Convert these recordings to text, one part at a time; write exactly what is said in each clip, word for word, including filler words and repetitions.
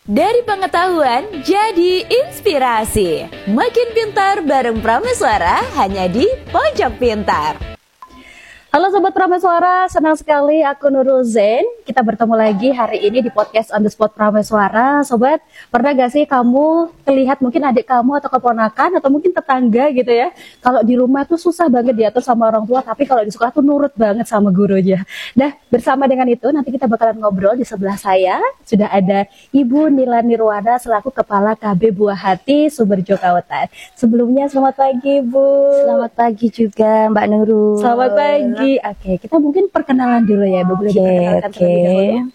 Dari pengetahuan jadi inspirasi. Makin pintar bareng Prameswara hanya di Pojok Pintar. Halo Sobat Prameswara, senang sekali aku Nurul Zain. Kita bertemu lagi hari ini di podcast On The Spot Prameswara. Sobat, pernah gak sih kamu terlihat mungkin adik kamu atau keponakan atau mungkin tetangga gitu ya, kalau di rumah tuh susah banget diatur sama orang tua, tapi kalau di sekolah tuh nurut banget sama gurunya. Nah, bersama dengan itu nanti kita bakalan ngobrol. Di sebelah saya sudah ada Ibu Nila Nirwana selaku Kepala K B Buah Hati Sumberjo Kautan. Sebelumnya selamat pagi Bu. Selamat pagi juga Mbak Nurul. Selamat pagi. Oke, kita mungkin perkenalan dulu ya, Bu. Boleh diperkenalkan terlebih dahulu.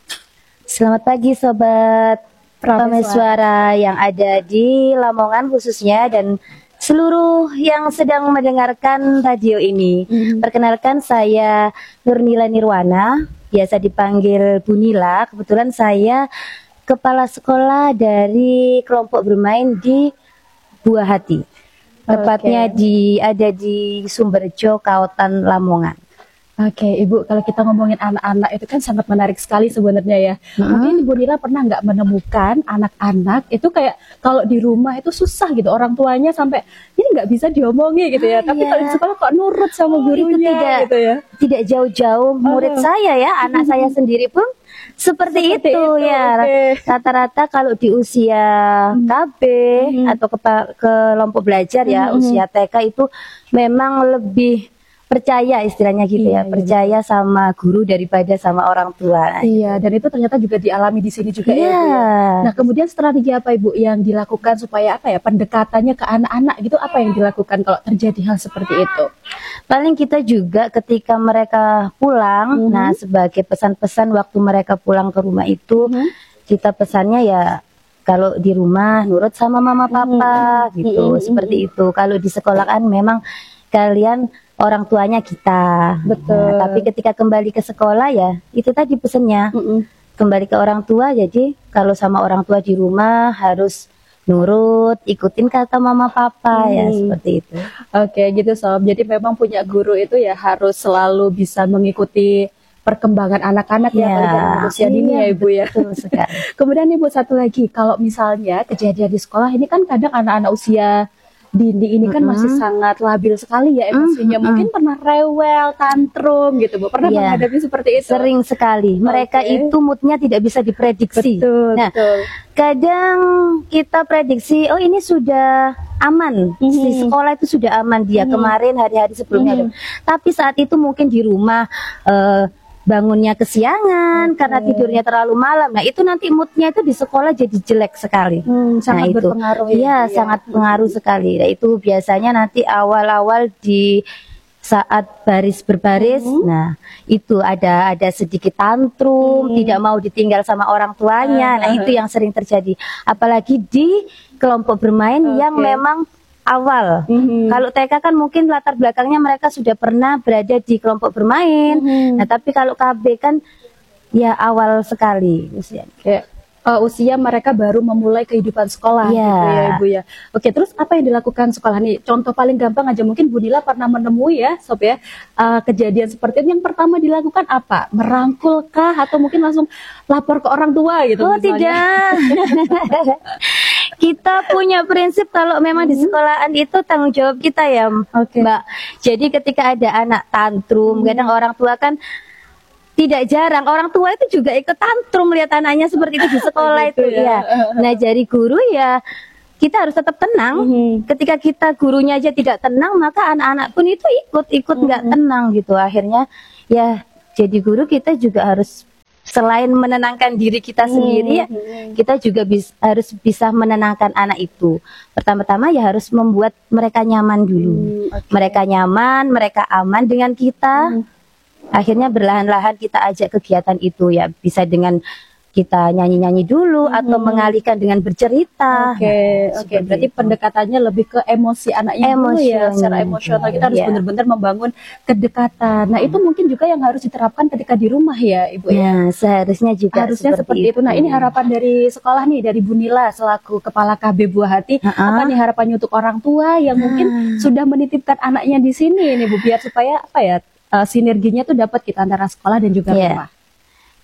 Selamat pagi Sobat Prameswara yang ada di Lamongan khususnya dan seluruh yang sedang mendengarkan radio ini. Hmm. Perkenalkan saya Nurnila Nirwana, biasa dipanggil Bu Nila. Kebetulan saya kepala sekolah dari kelompok bermain di Buah Hati. Tepatnya okay. di ada di Sumberjo, Kautan, Lamongan. Oke, okay, Ibu, kalau kita ngomongin anak-anak itu kan sangat menarik sekali sebenarnya ya. Hmm. Mungkin Ibu Nila pernah nggak menemukan anak-anak itu kayak kalau di rumah itu susah gitu, orang tuanya sampai ini nggak bisa diomongi gitu ya. Ah, tapi iya. Kalau di sekolah kok nurut sama gurunya itu tidak, gitu ya. Tidak jauh-jauh murid oh. saya ya, anak saya sendiri pun seperti, seperti itu, itu ya. Rata-rata okay. kalau di usia K B hmm. atau ke kelompok belajar ya, hmm. usia T K itu memang lebih percaya istilahnya gitu iya, ya, percaya iya. sama guru daripada sama orang tua. Iya, dan itu ternyata juga dialami di sini juga iya. ya, Bu. Nah, kemudian strategi apa Ibu yang dilakukan supaya apa ya, pendekatannya ke anak-anak gitu, apa yang dilakukan kalau terjadi hal seperti itu? Paling kita juga ketika mereka pulang, mm-hmm. nah sebagai pesan-pesan waktu mereka pulang ke rumah itu, mm-hmm. kita pesannya ya kalau di rumah nurut sama mama papa mm-hmm. gitu, mm-hmm. seperti itu. Kalau di sekolah kan memang kalian orang tuanya kita. Betul. Nah, tapi ketika kembali ke sekolah ya itu tadi pesannya mm-mm. kembali ke orang tua. Jadi kalau sama orang tua di rumah harus nurut, ikutin kata mama papa hmm. ya seperti itu. Oke gitu Sob. Jadi memang punya guru itu ya harus selalu bisa mengikuti perkembangan anak-anak ya, ya pada usia dini ya Ibu ya. Kemudian Ibu satu lagi, kalau misalnya kejadian di sekolah ini kan kadang anak-anak usia dini ini kan mm-hmm. masih sangat labil sekali ya emosinya, mm-hmm. mungkin pernah rewel, tantrum gitu Bu, pernah yeah. menghadapi seperti itu? Sering sekali, mereka okay. itu moodnya tidak bisa diprediksi. Betul, nah, betul. Kadang kita prediksi, oh ini sudah aman, mm-hmm. di sekolah itu sudah aman dia mm-hmm. kemarin hari-hari sebelumnya, mm-hmm. tapi saat itu mungkin di rumah uh, bangunnya kesiangan okay. karena tidurnya terlalu malam. Nah itu nanti moodnya itu di sekolah jadi jelek sekali. Hmm, sangat nah, itu berpengaruh. Iya ya. sangat pengaruh sekali. Nah itu biasanya nanti awal-awal di saat baris berbaris, hmm. nah itu ada ada sedikit tantrum, hmm. tidak mau ditinggal sama orang tuanya. Uh, nah itu yang sering terjadi. Apalagi di kelompok bermain okay. yang memang awal. Mm-hmm. Kalau T K kan mungkin latar belakangnya mereka sudah pernah berada di kelompok bermain. Mm-hmm. Nah, tapi kalau K B kan ya awal sekali usia. Kayak uh, usia mereka baru memulai kehidupan sekolah yeah. gitu ya Ibu ya. Oke, terus apa yang dilakukan sekolah nih? Contoh paling gampang aja, mungkin Bu Nila pernah menemui ya Sob ya, uh, kejadian seperti itu. Yang pertama dilakukan apa? Merangkulkah atau mungkin langsung lapor ke orang tua gitu? Oh misalnya? Tidak. Kita punya prinsip kalau memang hmm. di sekolahan itu tanggung jawab kita ya okay. Mbak. Jadi ketika ada anak tantrum, hmm. kadang orang tua kan tidak jarang orang tua itu juga ikut tantrum lihat anaknya seperti itu di sekolah itu ya. ya. Nah jadi guru ya kita harus tetap tenang. Hmm. Ketika kita gurunya aja tidak tenang, maka anak-anak pun itu ikut-ikut nggak hmm. tenang gitu. Akhirnya ya jadi guru kita juga harus selain menenangkan diri kita sendiri, hmm. kita juga bis, harus bisa menenangkan anak itu. Pertama-tama ya harus membuat mereka nyaman dulu. Hmm, okay. Mereka nyaman, mereka aman dengan kita. Hmm. Akhirnya berlahan-lahan kita ajak kegiatan itu ya, bisa dengan kita nyanyi-nyanyi dulu hmm. atau mengalihkan dengan bercerita. Oke, okay, nah, oke. Okay. Berarti itu. Pendekatannya lebih ke emosi anaknya dulu ya, secara emosional kita harus yeah. benar-benar membangun kedekatan. Nah, hmm. itu mungkin juga yang harus diterapkan ketika di rumah ya, Ibu ya. Nah, seharusnya juga harusnya seperti, seperti itu. itu. Nah, ini harapan dari sekolah nih, dari Bu Nila selaku Kepala K B Buah Hati. Uh-uh. Apa nih harapannya untuk orang tua yang mungkin uh. sudah menitipkan anaknya di sini nih, Bu, biar supaya apa ya, uh, sinerginya tuh dapat kita antara sekolah dan juga yeah. rumah.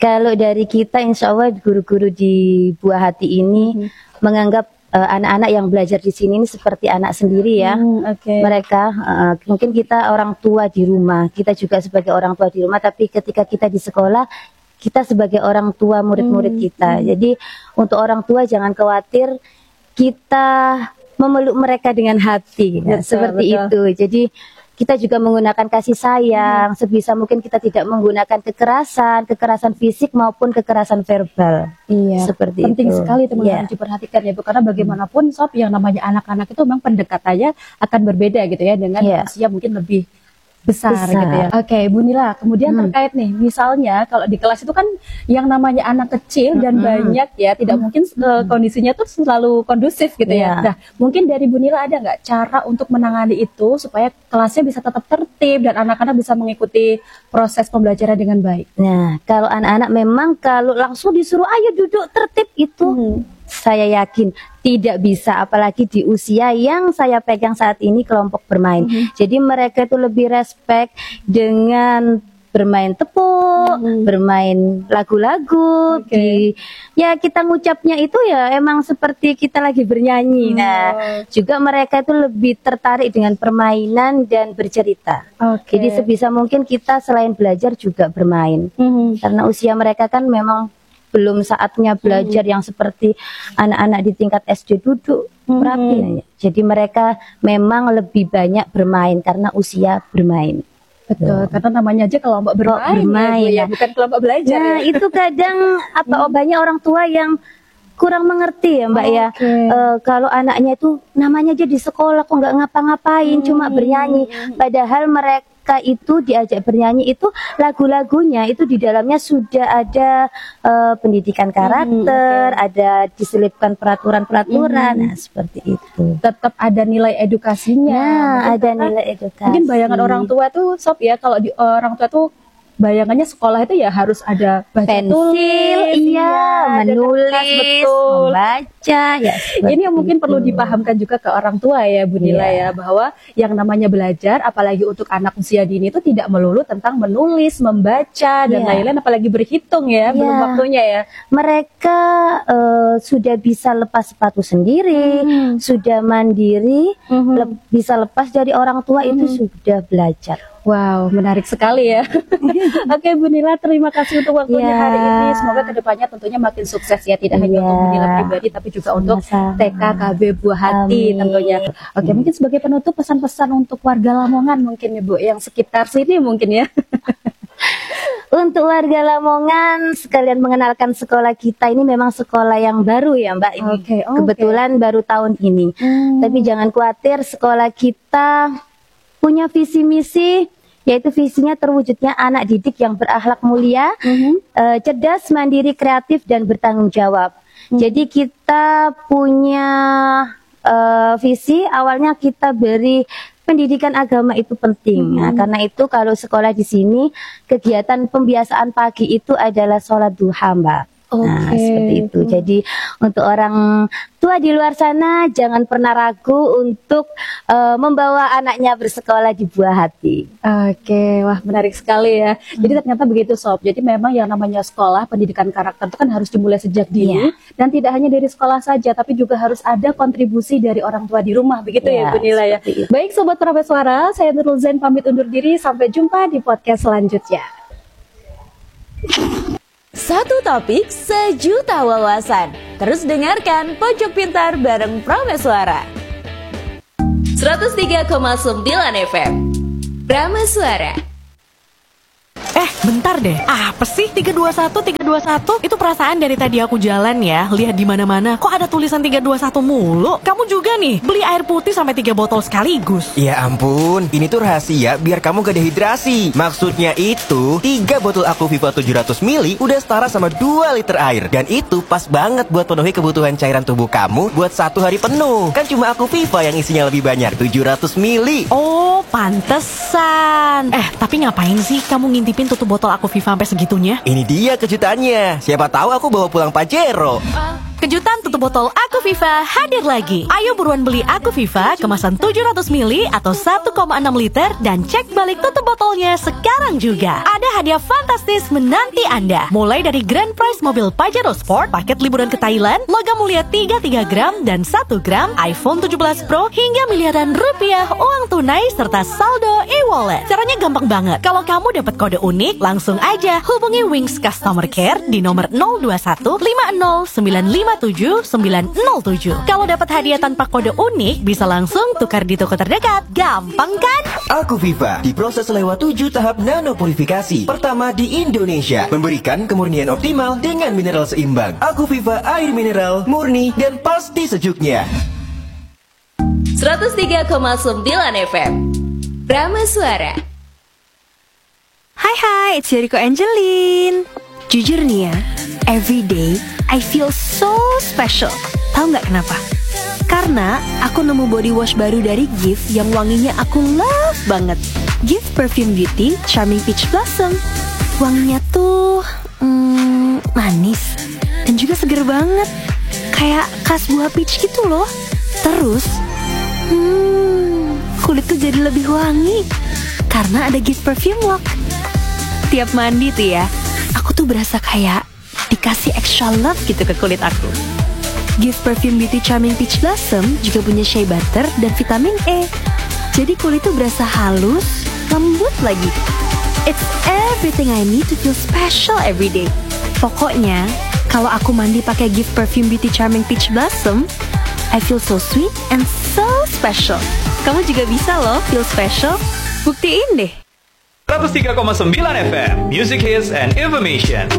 Kalau dari kita insya Allah guru-guru di Buah Hati ini hmm. menganggap uh, anak-anak yang belajar di sini ini seperti anak sendiri ya. Hmm, okay. Mereka uh, mungkin kita orang tua di rumah, kita juga sebagai orang tua di rumah, tapi ketika kita di sekolah kita sebagai orang tua murid-murid hmm. kita. Jadi untuk orang tua jangan khawatir, kita memeluk mereka dengan hati, ya, betul, seperti betul. itu. Jadi kita juga menggunakan kasih sayang, hmm. sebisa mungkin kita tidak menggunakan kekerasan, kekerasan fisik maupun kekerasan verbal. Iya, seperti penting itu. sekali teman-teman ya. diperhatikan ya Bu, karena bagaimanapun Sob yang namanya anak-anak itu memang pendekatannya akan berbeda gitu ya dengan ya. usia mungkin lebih besar, besar gitu ya. Oke, okay, Bu Nila, kemudian hmm. terkait nih, misalnya kalau di kelas itu kan yang namanya anak kecil dan hmm. banyak ya, tidak hmm. mungkin uh, kondisinya tuh selalu kondusif gitu yeah. ya. Nah, mungkin dari Bu Nila ada nggak cara untuk menangani itu supaya kelasnya bisa tetap tertib dan anak-anak bisa mengikuti proses pembelajaran dengan baik? Nah, kalau anak-anak memang kalau langsung disuruh ayo duduk tertib itu hmm. saya yakin tidak bisa, apalagi di usia yang saya pegang saat ini kelompok bermain. Mm-hmm. Jadi mereka itu lebih respect dengan bermain tepuk, mm-hmm. bermain lagu-lagu. Okay. Di, ya kita ngucapnya itu ya emang seperti kita lagi bernyanyi. Mm-hmm. Nah, juga mereka itu lebih tertarik dengan permainan dan bercerita. Okay. Jadi sebisa mungkin kita selain belajar juga bermain. Mm-hmm. Karena usia mereka kan memang belum saatnya belajar hmm. yang seperti anak-anak di tingkat S D duduk hmm. rapi. Jadi mereka memang lebih banyak bermain karena usia bermain. Betul, karena namanya aja kelompok bermain, bermain ya, Bu, ya, bukan kelompok belajar. Nah, ya. Itu kadang apa hmm. banyak orang tua yang kurang mengerti ya Mbak oh, ya. Okay. E, kalau anaknya itu namanya aja di sekolah kok nggak ngapa-ngapain, hmm. cuma bernyanyi. Padahal mereka itu diajak bernyanyi itu lagu-lagunya itu di dalamnya sudah ada uh, pendidikan karakter, hmm, okay. ada diselipkan peraturan-peraturan, hmm. nah seperti itu. Tetap ada nilai edukasinya. Nah, ada nilai edukasi. Mungkin bayangan orang tua tuh Sob ya, kalau di orang tua tuh bayangannya sekolah itu ya harus ada baca pensil, tulis, iya, menulis, betul. membaca. Ya, ini yang mungkin itu. perlu dipahamkan juga ke orang tua ya Bu Nila yeah. ya, bahwa yang namanya belajar, apalagi untuk anak usia dini itu tidak melulu tentang menulis, membaca dan yeah. lain-lain, apalagi berhitung ya, yeah. belum waktunya ya. Mereka uh, sudah bisa lepas sepatu sendiri, hmm. sudah mandiri, hmm. le bisa lepas dari orang tua hmm. itu sudah belajar. Wow, menarik sekali ya. Oke Bu Nila, terima kasih untuk waktunya yeah. hari ini. Semoga kedepannya tentunya makin sukses ya, tidak yeah. hanya untuk Bu Nila pribadi, tapi juga untuk T K K B Buah Hati. Amin. Tentunya. Oke, mungkin sebagai penutup pesan-pesan untuk warga Lamongan mungkin ya Bu, yang sekitar sini mungkin ya. Untuk warga Lamongan, sekalian mengenalkan sekolah kita ini memang sekolah yang baru ya Mbak ini. Okay, okay. Kebetulan baru tahun ini. Hmm. Tapi jangan khawatir, sekolah kita punya visi misi, yaitu visinya terwujudnya anak didik yang berakhlak mulia, mm-hmm. uh, cerdas, mandiri, kreatif, dan bertanggung jawab. Mm-hmm. Jadi kita punya uh, visi, awalnya kita beri pendidikan agama itu penting. Mm-hmm. Nah, karena itu kalau sekolah di sini, kegiatan pembiasaan pagi itu adalah sholat duha Mbak. Okay. Nah, seperti itu. Jadi untuk orang tua di luar sana jangan pernah ragu untuk uh, membawa anaknya bersekolah di Buah Hati. Oke, okay. Wah menarik sekali ya. Hmm. Jadi ternyata begitu Sob. Jadi memang yang namanya sekolah pendidikan karakter itu kan harus dimulai sejak dini yeah. dan tidak hanya dari sekolah saja, tapi juga harus ada kontribusi dari orang tua di rumah. Begitu yeah, ya Bu Nila ya. Itu. Baik Sobat Prames Suara, saya Nurul Zain pamit undur diri. Sampai jumpa di podcast selanjutnya. Satu topik, sejuta wawasan. Terus dengarkan Pojok Pintar bareng Prames Suara. seratus tiga koma sembilan F M Prames Suara. Eh, bentar deh. Apa sih tiga dua satu tiga dua satu? Itu perasaan dari tadi aku jalan ya, lihat di mana-mana kok ada tulisan tiga dua satu mulu. Kamu juga nih, beli air putih sampai tiga botol sekaligus. Ya ampun, ini tuh rahasia biar kamu gak dehidrasi. Maksudnya itu, tiga botol Aquaviva tujuh ratus mililiter udah setara sama dua liter air. Dan itu pas banget buat penuhi kebutuhan cairan tubuh kamu buat satu hari penuh. Kan cuma Aquaviva yang isinya lebih banyak, tujuh ratus mililiter. Oh, pantesan. Eh, tapi ngapain sih kamu ngintipin tutup botol Aquaviva sampai segitunya? Ini dia kejutannya. Siapa tahu aku bawa pulang Pajero. Kejutan tutup botol Aquaviva Aku Viva hadir lagi. Ayo buruan beli Aku Viva kemasan tujuh ratus mililiter atau satu koma enam liter dan cek balik tutup botolnya sekarang juga. Ada hadiah fantastis menanti Anda. Mulai dari grand prize mobil Pajero Sport, paket liburan ke Thailand, logam mulia tiga puluh tiga gram dan satu gram, iPhone tujuh belas Pro, hingga miliaran rupiah uang tunai serta saldo e-wallet. Caranya gampang banget. Kalau kamu dapat kode unik, langsung aja hubungi Wings Customer Care di nomor nol dua satu lima nol sembilan lima tujuh sembilan nol tujuh. Kalau dapat hadiah tanpa kode unik, bisa langsung tukar di toko terdekat. Gampang kan? Aku Viva diproses lewat tujuh tahap nanopurifikasi. Pertama di Indonesia, memberikan kemurnian optimal dengan mineral seimbang. Aku Viva air mineral, murni dan pasti sejuknya. seratus tiga koma sembilan F M Prama Suara. Hai hai, it's Yoriko Angelin. Jujur nih ya, every day I feel so special. Tahu nggak kenapa? Karena aku nemu body wash baru dari Gift yang wanginya aku love banget. Gift Perfume Beauty Charming Peach Blossom. Wanginya tuh hmm, manis dan juga seger banget, kayak khas buah peach gitu loh. Terus, hmm, kulit tuh jadi lebih wangi karena ada Gift Perfume Lock. Tiap mandi tuh ya, aku tuh berasa kayak dikasih extra love gitu ke kulit aku. Gift Perfume Beauty Charming Peach Blossom juga punya shea butter dan vitamin E. Jadi kulit tuh berasa halus, lembut lagi. It's everything I need to feel special every day. Pokoknya, kalau aku mandi pakai Gift Perfume Beauty Charming Peach Blossom, I feel so sweet and so special. Kamu juga bisa loh feel special. Buktiin deh. seratus tiga koma sembilan F M Music Hits and Information.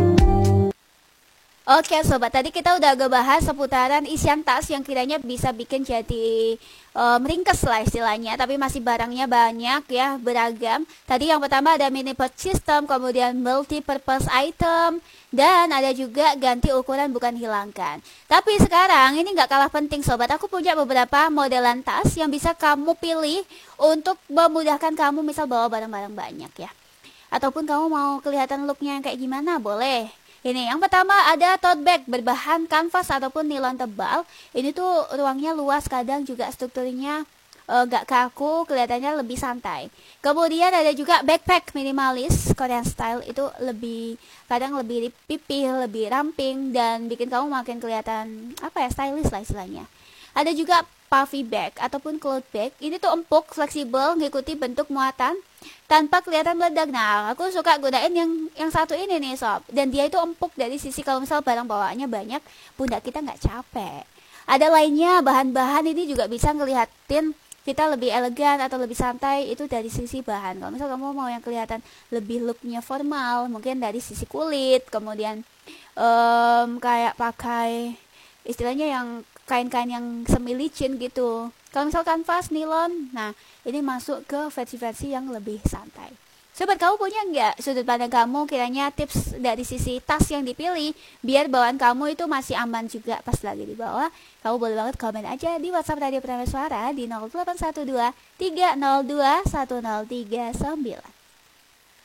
Oke sobat, tadi kita udah agak bahas seputaran isian tas yang kiranya bisa bikin jadi uh, meringkes lah istilahnya, tapi masih barangnya banyak ya, beragam. Tadi yang pertama ada mini pouch system, kemudian multi purpose item, dan ada juga ganti ukuran bukan hilangkan. Tapi sekarang ini gak kalah penting sobat, aku punya beberapa modelan tas yang bisa kamu pilih untuk memudahkan kamu misal bawa barang-barang banyak ya. Ataupun kamu mau kelihatan looknya yang kayak gimana, boleh. Ini yang pertama ada tote bag berbahan kanvas ataupun nilon tebal. Ini tuh ruangnya luas, kadang juga strukturnya e, gak kaku, kelihatannya lebih santai. Kemudian ada juga backpack minimalis Korean style, itu lebih kadang lebih pipih, lebih ramping dan bikin kamu makin kelihatan apa ya, stylish lah istilahnya. Ada juga puffy bag ataupun cloth bag. Ini tuh empuk, fleksibel, ngikuti bentuk muatan tanpa kelihatan meledak. Nah, aku suka gunain yang yang satu ini nih sob. Dan dia itu empuk dari sisi kalau misal barang bawaannya banyak, pundak kita nggak capek. Ada lainnya, bahan-bahan ini juga bisa ngelihatin kita lebih elegan atau lebih santai, itu dari sisi bahan. Kalau misal kamu mau yang kelihatan lebih looknya formal, mungkin dari sisi kulit. Kemudian um, kayak pakai istilahnya yang kain-kain yang semi licin gitu. Kalau misal kanvas, nilon, nah ini masuk ke versi-versi yang lebih santai. Sobat, kamu punya nggak sudut pandang kamu kiranya tips dari sisi tas yang dipilih biar bawaan kamu itu masih aman juga pas lagi di bawah? Kamu boleh banget komen aja di WhatsApp Radio Prama Suara di nol delapan satu dua tiga nol dua satu nol tiga sembilan.